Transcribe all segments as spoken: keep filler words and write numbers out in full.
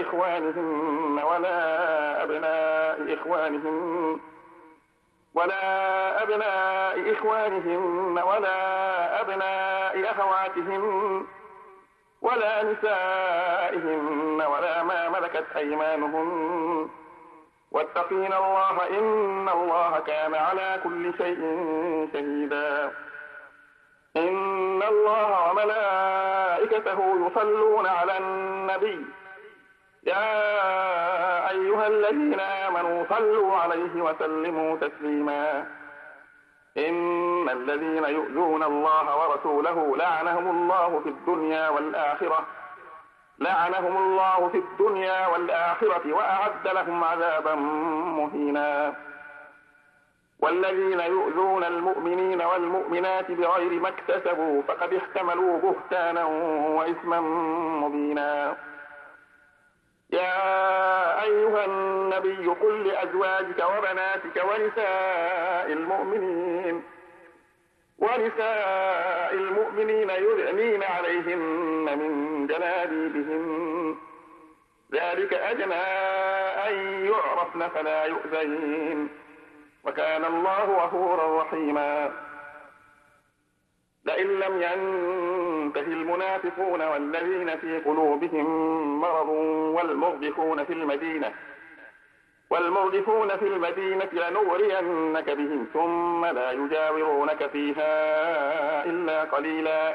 إخوانهن ولا أبناء إخوانهن ولا أبناء إخوانهن ولا أبناء أخواتهن ولا نسائهن ولا ما ملكت أيمانهن واتقين الله إن الله كان على كل شيء شهيدا. إن الله وملائكته يصلون على النبي يا أيها الذين آمنوا صلوا عليه وسلموا تسليما. إن الذين يؤذون الله ورسوله لعنهم الله في الدنيا والآخرة لعنهم الله في الدنيا والآخرة وأعد لهم عذابا مهينا. والذين يؤذون المؤمنين والمؤمنات بغير ما اكتسبوا فقد احتملوا بهتانا وإثما مبينا. يا أيها النبي قل لأزواجك وبناتك ونساء المؤمنين ونساء المؤمنين يدنين عليهن من جلابيبهن ذلك أدنى أن يعرفن فلا يؤذين وكان الله غفورا رحيما. لئن لم ينته المنافقون والذين في قلوبهم مرض والمرجفون في المدينة والمرجفون في المدينة لنغرينك بهم ثم لا يجاورونك فيها إلا قليلا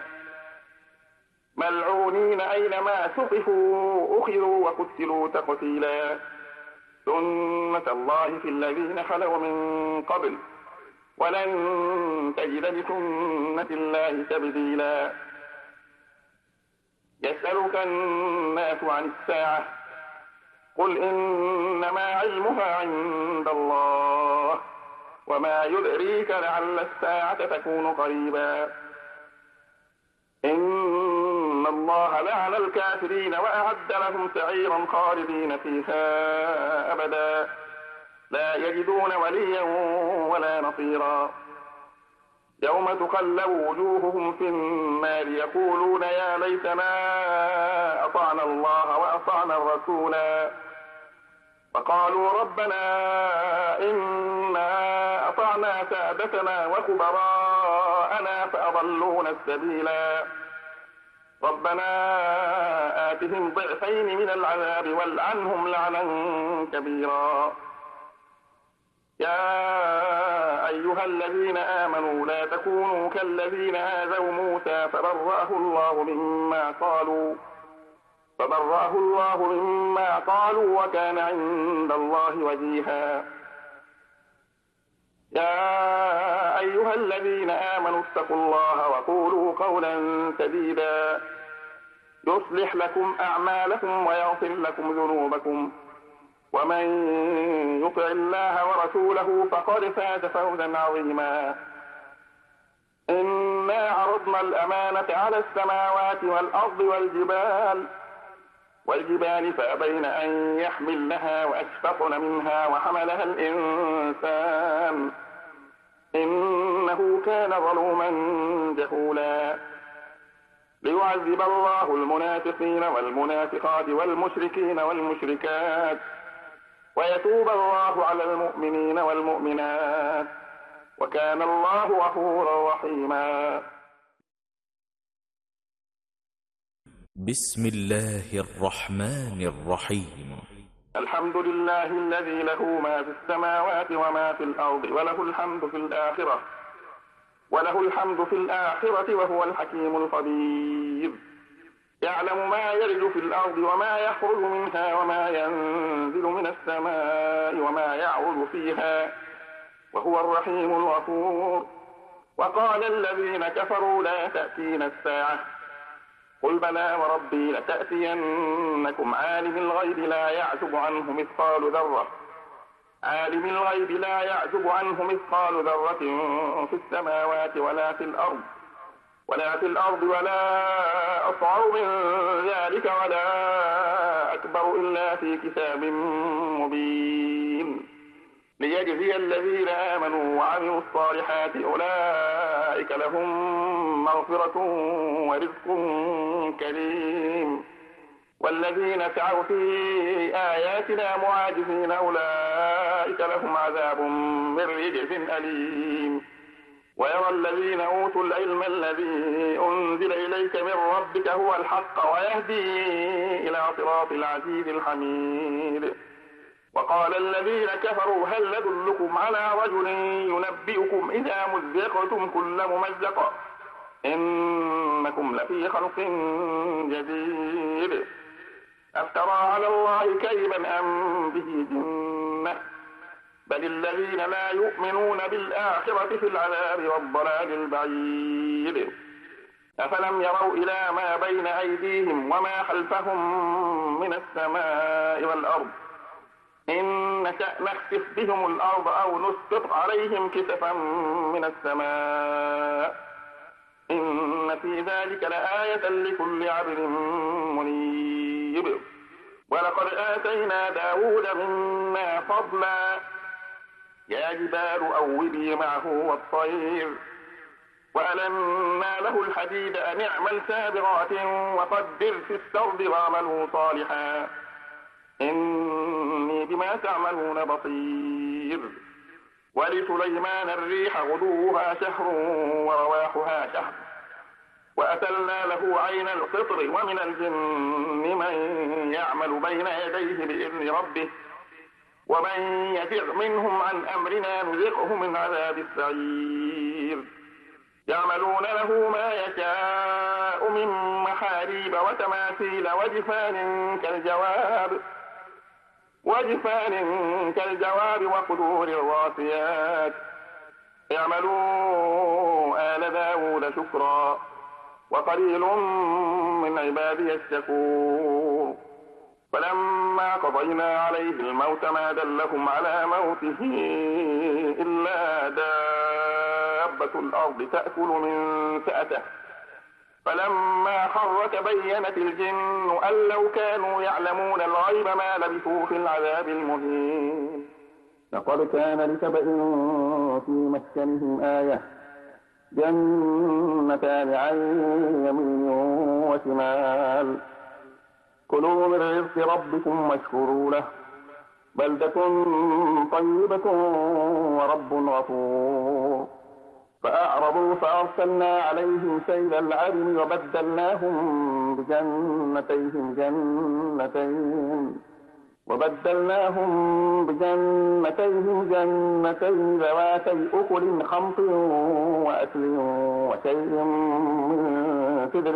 ملعونين أينما ثقفوا أخذوا وقتلوا تقتيلا. سنة الله في الذين خلوا من قبل ولن تجد لسنة الله تبديلا. يسألك الناس عن الساعة قل إنما علمها عند الله وما يدريك لعل الساعة تكون قريبا. إن الله لعن الكافرين وأعد لهم سعيرا خالدين فيها أبدا لا يجدون وليا ولا نصيرا. يوم تقلب وجوههم في النار يقولون يا ليتنا أطعنا الله وأطعنا الرسولا وقالوا ربنا إنا أطعنا سادتنا وكبراءنا فأضلونا السبيلا ربنا آتهم ضعفين من العذاب والعنهم لعنا كبيرا. يا أيها الذين آمنوا لا تكونوا كالذين آذوا موسى فبرأه الله مما قالوا فبرأه الله مما قالوا وكان عند الله وجيها. يا أيها الذين آمنوا اتقوا الله وقولوا قولا سديدا يصلح لكم أعمالكم ويغفر لكم ذنوبكم ومن يطع الله ورسوله فقد فاز فوزا عظيما. إنا عرضنا الأمانة على السماوات والأرض والجبال والجبال فأبين أن يحملنها وأشفقن منها وحملها الإنسان إنه كان ظلوما جهولا. ليعذب الله المنافقين والمنافقات والمشركين والمشركات ويتوب الله على المؤمنين والمؤمنات وكان الله غفورا رحيما. بسم الله الرحمن الرحيم. الحمد لله الذي له ما في السماوات وما في الأرض وله الحمد في الآخرة وله الحمد في الآخرة وهو الحكيم الخبير. يعلم ما يلج في الأرض وما يخرج منها وما ينزل من السماء وما يعرج فيها وهو الرحيم الغفور. وقال الذين كفروا لا تأتينا الساعة قل بلى وربي لتأتينكم عالم الغيب لا يعزب عنه مثقال ذرة عالم الغيب لا يعزب عنه مثقال ذرة في السماوات ولا في الأرض ولا في الأرض ولا أصغر من ذلك ولا أكبر إلا في كتاب مبين ليجزي الذين آمنوا وعملوا الصالحات أولئك لهم مغفرة ورزق كريم. والذين سعوا في آياتنا معاجزين أولئك لهم عذاب من رجز أليم. ويرى الذين أوتوا العلم الذي أنزل إليك من ربك هو الحق ويهدي إلى صراط العزيز الحميد. وقال الذين كفروا هل ندلكم على رجل ينبئكم إذا مزقتم كل ممزق إنكم لفي خلق جديد أفترى على الله كذبا أم به جنة بل الذين لا يؤمنون بالآخرة في العذاب والضلال البعيد. أفلم يروا إلى ما بين أيديهم وما خلفهم من السماء والأرض إن نشأ نخسف بهم الأرض أو نسقط عليهم كسفا من السماء إن في ذلك لآية لكل عبد منيب. ولقد آتينا داود منا فضلا يا جبال أوبي معه والطير وألنا له الحديد أن اعمل سابغات وقدر في السرد واعملوا صالحا إني بما تعملون بصير. ولسليمان الريح غدوها شهر ورواحها شهر وأتلنا له عين القطر ومن الجن من يعمل بين يديه بإذن ربه ومن يزغ منهم عن أمرنا نذقه من عذاب السعير. يعملون له ما يشاء من محاريب وتماثيل وجفان كالجواب وجفان كالجواب وقدور الراسيات اعملوا آل داود شكرا وقليل من عبادي الشكور. فلما قضينا عليه الموت ما دلهم على موته إلا دابة الأرض تأكل من سأته فلما خر تبينت الجن أن لو كانوا يعلمون الغيب ما لبثوا في العذاب المهين. لقد كان لسبإ في مسكنهم آية جنتان عن يمين وشمال كلوا من رزق ربكم واشكروا له بلدة طيبة ورب غفور. فأعرضوا فأرسلنا عليهم سيل العرم وبدلناهم بجنتيهم جنتين وبدلناهم بجنتيهم جنتين ذواتي أكل خمط وأكل وشيء من سدر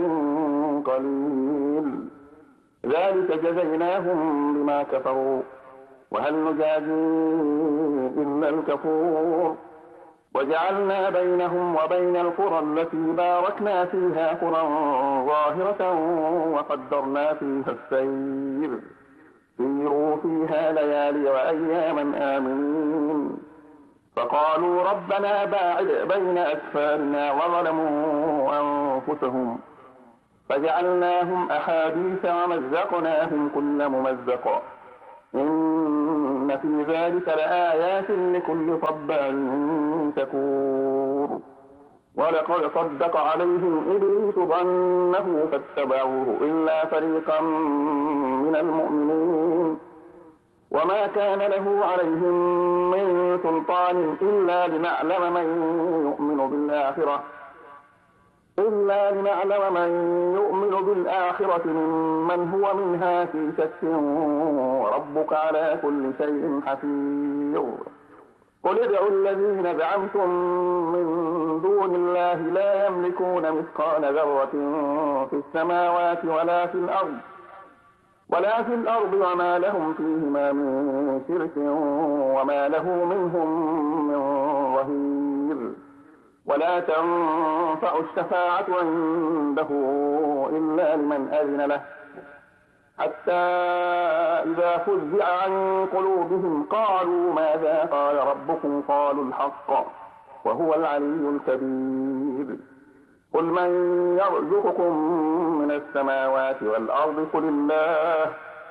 قليل ذلك جزيناهم بما كفروا وهل نجازي إلا الكفور. وجعلنا بينهم وبين القرى التي باركنا فيها قرى ظاهرة وقدرنا فيها السير سيروا فيها ليالي وأياما آمنين. فقالوا ربنا باعد بين أسفارنا وظلموا أنفسهم فجعلناهم أحاديث ومزقناهم كل ممزق إن في ذلك لآيات لكل صبار شكور. ولقد صدق عليهم إبليس ظنه فاتبعوه إلا فريقا من المؤمنين وما كان له عليهم من سلطان إلا لنعلم من يؤمن بالآخرة إلا لنعلم من يؤمن بالآخرة ممن هو منها في شك وربك على كل شيء حفيظ. قل ادعوا الذين زعمتم من دون الله لا يملكون مثقال ذرة في السماوات ولا في الأرض ولا في الأرض وما لهم فيهما من شرك وما له منهم من ظهير. ولا تنفع الشفاعة عنده إلا لمن أذن له حتى إذا فزع عن قلوبهم قالوا ماذا قال ربكم قالوا الحق وهو العلي الكبير. قل من يرزقكم من السماوات والأرض قل الله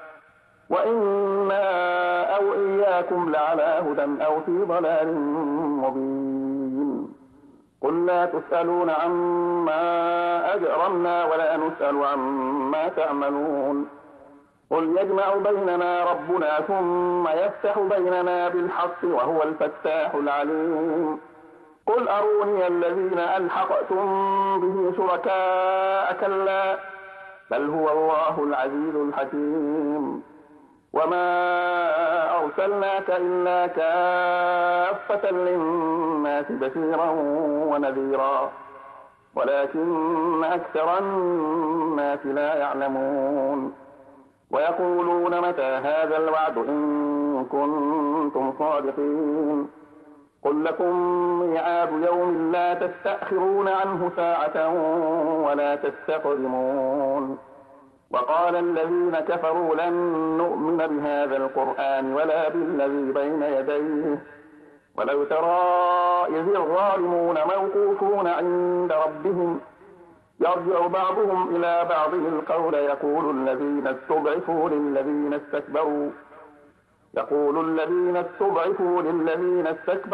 وإنا أو إياكم لعلى هدى أو في ضلال مبين. قل لا تسألون عما أجرمنا ولا نسأل عما تعملون قل يجمع بيننا ربنا ثم يفتح بيننا بالحق وهو الفتاح العليم قل أروني الذين ألحقتم به شركاء كلا بل هو الله العزيز الحكيم وما أرسلناك إلا كافة للناس بشيرا ونذيرا ولكن أكثر الناس لا يعلمون ويقولون متى هذا الوعد إن كنتم صادقين قل لكم ميعاد يوم لا تستأخرون عنه ساعة ولا تستقدمون وقال الذين كفروا لن نؤمن بهذا القرآن ولا بالذي بين يديه ولو ترى إذ الظالمون موقوفون عند ربهم يرجع بعضهم إلى بعض القول يقول الذين استضعفوا للذين استكبروا يقول الذين استضعفوا للذين استكبروا